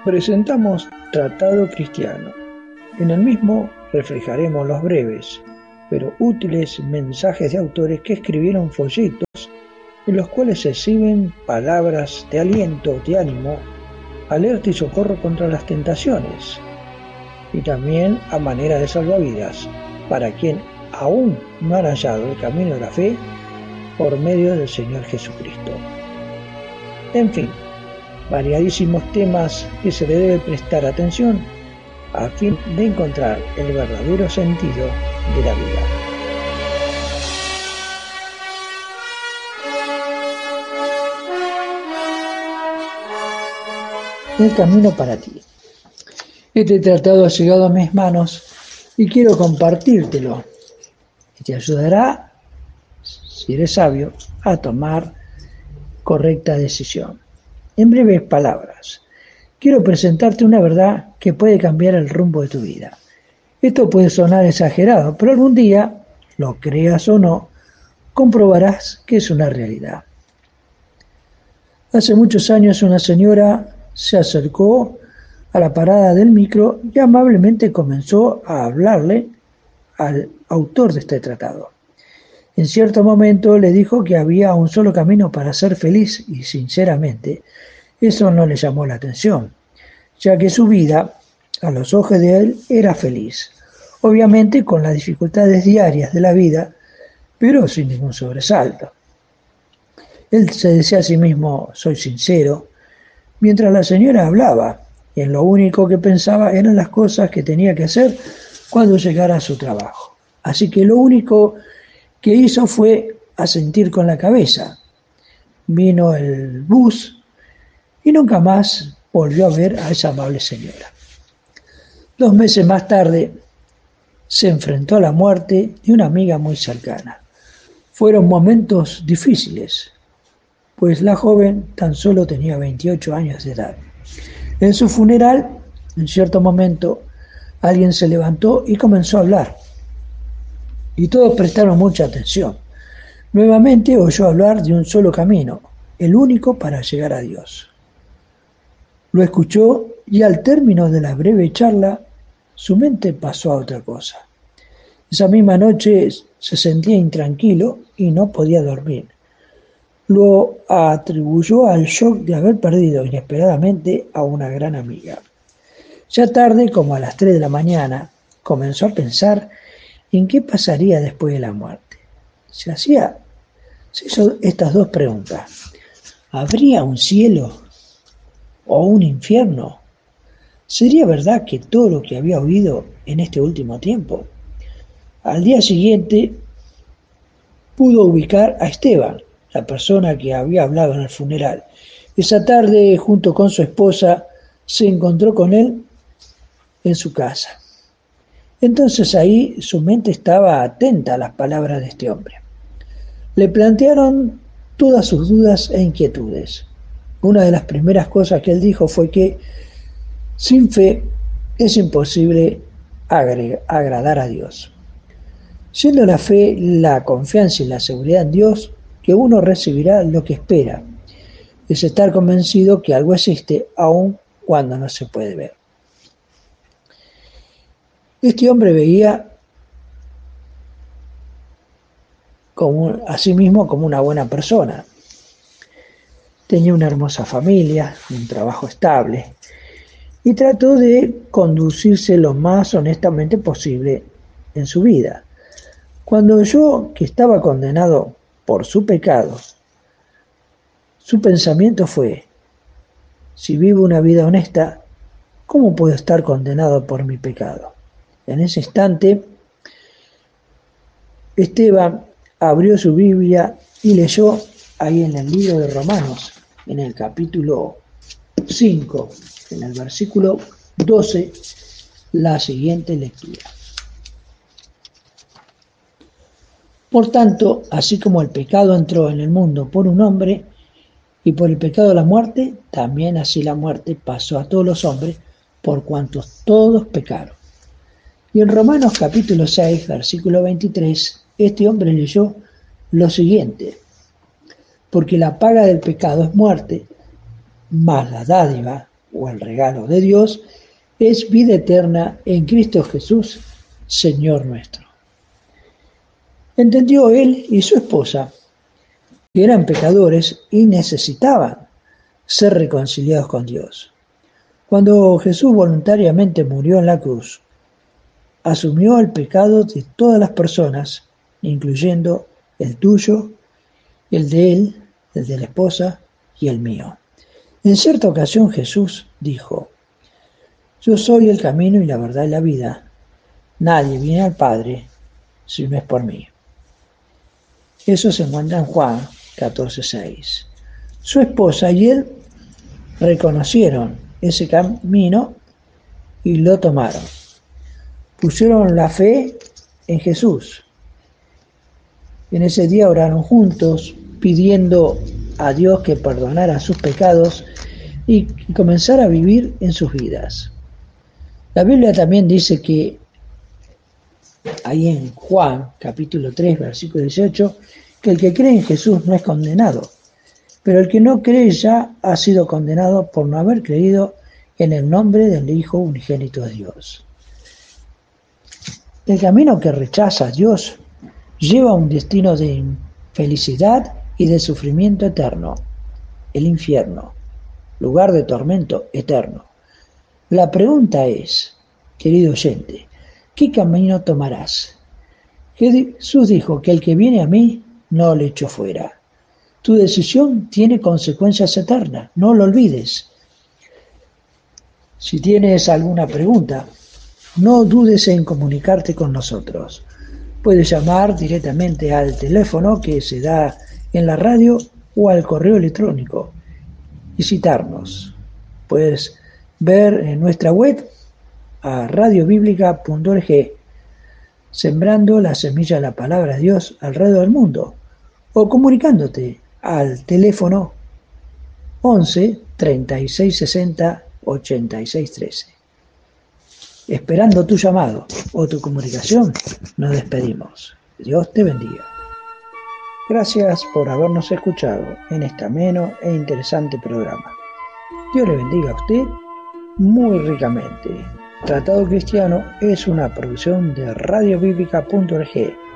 Presentamos Tratado Cristiano. En el mismo reflejaremos los breves, pero útiles mensajes de autores que escribieron folletos en los cuales se exhiben palabras de aliento, de ánimo, alerta y socorro contra las tentaciones, y también a manera de salvavidas para quien aún no ha hallado el camino de la fe por medio del Señor Jesucristo. En fin, variadísimos temas que se le debe prestar atención a fin de encontrar el verdadero sentido de la vida. El camino para ti. Este tratado ha llegado a mis manos y quiero compartírtelo. Y te ayudará, si eres sabio, a tomar correcta decisión. En breves palabras, quiero presentarte una verdad que puede cambiar el rumbo de tu vida. Esto puede sonar exagerado, pero algún día, lo creas o no, comprobarás que es una realidad. Hace muchos años una señora se acercó a la parada del micro y amablemente comenzó a hablarle al autor de este tratado. En cierto momento le dijo que había un solo camino para ser feliz y, sinceramente, eso no le llamó la atención, ya que su vida, a los ojos de él, era feliz. Obviamente con las dificultades diarias de la vida, pero sin ningún sobresalto. Él se decía a sí mismo, soy sincero, mientras la señora hablaba, y en lo único que pensaba eran las cosas que tenía que hacer cuando llegara a su trabajo. Así que lo único que hizo fue asentir con la cabeza. Vino el bus y nunca más volvió a ver a esa amable señora. 2 meses más tarde se enfrentó a la muerte de una amiga muy cercana. Fueron momentos difíciles, pues la joven tan solo tenía 28 años de edad. En su funeral, en cierto momento, alguien se levantó y comenzó a hablar. Y todos prestaron mucha atención. Nuevamente oyó hablar de un solo camino, el único para llegar a Dios. Lo escuchó y al término de la breve charla, su mente pasó a otra cosa. Esa misma noche se sentía intranquilo y no podía dormir. Lo atribuyó al shock de haber perdido inesperadamente a una gran amiga. Ya tarde, como a las 3 de la mañana, comenzó a pensar en qué pasaría después de la muerte. Se hizo estas 2 preguntas. ¿Habría un cielo o un infierno? ¿Sería verdad que todo lo que había oído en este último tiempo? Al día siguiente pudo ubicar a Esteban, la persona que había hablado en el funeral. Esa tarde, junto con su esposa, se encontró con él en su casa. Entonces ahí su mente estaba atenta a las palabras de este hombre. Le plantearon todas sus dudas e inquietudes. Una de las primeras cosas que él dijo fue que sin fe es imposible agradar a Dios. Siendo la fe, la confianza y la seguridad en Dios, que uno recibirá lo que espera. Es estar convencido que algo existe aun cuando no se puede ver. Este hombre veía a sí mismo como una buena persona. Tenía una hermosa familia, un trabajo estable y trató de conducirse lo más honestamente posible en su vida. Cuando oyó que estaba condenado por su pecado, su pensamiento fue, si vivo una vida honesta, ¿cómo puedo estar condenado por mi pecado? En ese instante, Esteban abrió su Biblia y leyó ahí en el libro de Romanos, en el capítulo 5, en el versículo 12, la siguiente lectura. Por tanto, así como el pecado entró en el mundo por un hombre, y por el pecado la muerte, también así la muerte pasó a todos los hombres, por cuantos todos pecaron. Y en Romanos capítulo 6, versículo 23, este hombre leyó lo siguiente: porque la paga del pecado es muerte, mas la dádiva o el regalo de Dios, es vida eterna en Cristo Jesús, Señor nuestro. Entendió él y su esposa que eran pecadores y necesitaban ser reconciliados con Dios. Cuando Jesús voluntariamente murió en la cruz, asumió el pecado de todas las personas, incluyendo el tuyo, el de él, el de la esposa y el mío. En cierta ocasión Jesús dijo: yo soy el camino y la verdad y la vida. Nadie viene al Padre si no es por mí. Eso se encuentra en Juan 14:6. Su esposa y él reconocieron ese camino y lo tomaron. Pusieron la fe en Jesús. En ese día oraron juntos, pidiendo a Dios que perdonara sus pecados y comenzara a vivir en sus vidas. La Biblia también dice que ahí en Juan capítulo 3 versículo 18, que el que cree en Jesús no es condenado, pero el que no cree ya ha sido condenado por no haber creído en el nombre del Hijo unigénito de Dios. El camino que rechaza a Dios lleva a un destino de infelicidad y de sufrimiento eterno, el infierno, lugar de tormento eterno. La pregunta es, querido oyente, ¿qué camino tomarás? Jesús dijo que el que viene a mí no le echo fuera. Tu decisión tiene consecuencias eternas, no lo olvides. Si tienes alguna pregunta, no dudes en comunicarte con nosotros. Puedes llamar directamente al teléfono que se da en la radio o al correo electrónico y citarnos. Puedes ver en nuestra web a radiobiblica.org, sembrando la semilla de la palabra de Dios alrededor del mundo, o comunicándote al teléfono 11 36 60 86 13. Esperando tu llamado o tu comunicación, nos despedimos. Dios te bendiga. Gracias por habernos escuchado en este ameno e interesante programa. Dios le bendiga a usted muy ricamente. Tratado Cristiano es una producción de radiobiblica.org.